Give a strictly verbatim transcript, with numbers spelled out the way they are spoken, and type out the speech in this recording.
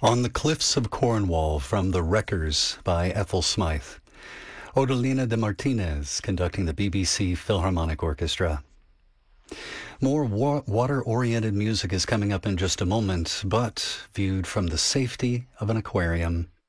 On the Cliffs of Cornwall from The Wreckers by Ethel Smythe. Odalina de Martinez conducting the B B C Philharmonic Orchestra. More wa- water-oriented music is coming up in just a moment, but viewed from the safety of an aquarium.